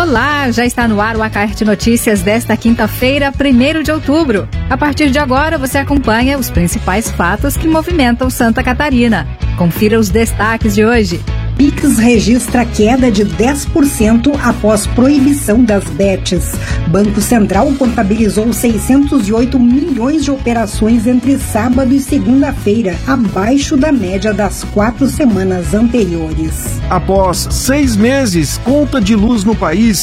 Olá, já está no ar o Acaerte Notícias desta quinta-feira, 1º de outubro. A partir de agora, você acompanha os principais fatos que movimentam Santa Catarina. Confira os destaques de hoje. Pix registra queda de 10% após proibição das bets. Banco Central contabilizou 608 milhões de operações entre sábado e segunda-feira, abaixo da média das 4 semanas anteriores. Após 6 meses, conta de luz no país